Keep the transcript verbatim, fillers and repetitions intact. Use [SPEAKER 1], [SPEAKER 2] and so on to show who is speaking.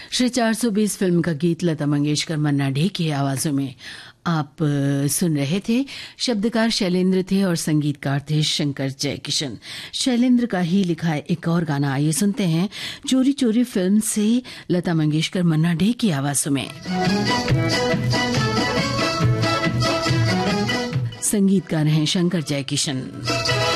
[SPEAKER 1] श्री चार सौ बीस फिल्म का गीत लता मंगेशकर, मन्ना डे की आवाजों में आप आ, सुन रहे थे। शब्दकार शैलेंद्र थे और संगीतकार थे शंकर जयकिशन। शैलेंद्र का ही लिखा एक और गाना आइए सुनते हैं, चोरी चोरी फिल्म से लता मंगेशकर, मन्ना डे की आवाजों में। संगीतकार हैं शंकर जयकिशन।